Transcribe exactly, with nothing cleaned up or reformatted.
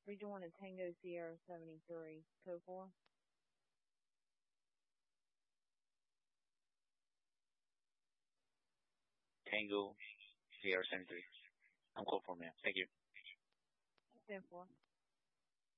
Region one and Tango Sierra seventy-three, code four. Tango, Sierra seventy-three. I'm call for ma'am. Thank you. ten four.